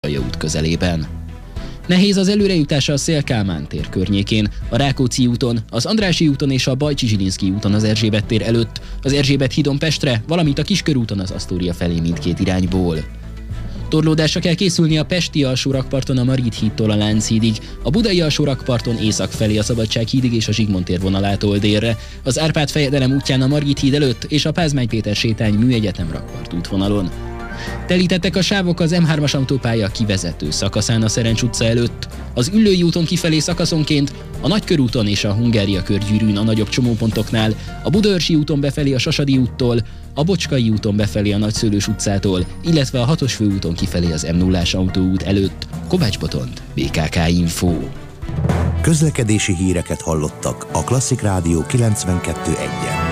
út közelében. Nehéz az előrejutása a Széll-Kálmán tér környékén, a Rákóczi úton, az Andrássy úton és a Bajcsy-Zsilinszky úton az Erzsébet tér előtt, az Erzsébet hídon Pestre, valamint a Kiskörúton az Asztória felé mindkét irányból. Torlódásra kell készülni a pesti alsórakparton a Margit hídtól a Lánchídig, a budai alsórakparton észak felé a Szabadság hídig és a Zsigmond tér vonalától délre, az Árpád fejedelem útján a Margit híd előtt és a Pázmány Péter sétány Műegyetem rakpart útvonalon. Telítettek a sávok az M3-as autópálya kivezető szakaszán a Szerencs utca előtt, az Üllői úton kifelé szakaszonként, a Nagykörúton és a Hungária körgyűrűn a nagyobb csomópontoknál, a Budaörsi úton befelé a Sasadi úttól, a Bocskai úton befelé a Nagyszőlős utcától, illetve a 6-os főúton kifelé az M0-ás autóút előtt. Kovács Botond, BKK Info. Közlekedési híreket hallottak a Klasszik Rádió 92.1-en.